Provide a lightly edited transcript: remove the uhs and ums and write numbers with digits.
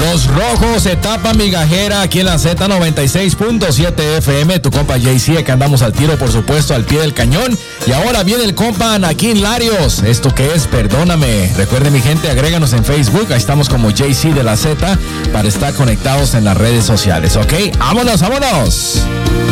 Los rojos, etapa migajera aquí en la Z96.7 FM. Tu compa JC, que andamos al tiro, por supuesto, al pie del cañón. Y ahora viene el compa Anakin Larios. ¿Esto qué es? Perdóname. Recuerden, mi gente, agréganos en Facebook. Ahí estamos como JC de la Z para estar conectados en las redes sociales, ¿ok? ¡Vámonos, vámonos!